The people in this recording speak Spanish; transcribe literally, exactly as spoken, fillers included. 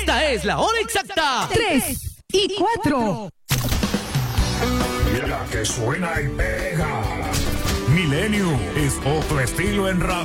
Esta es la hora exacta. Tres y cuatro. La que suena y pega. Milenio es otro estilo en radio.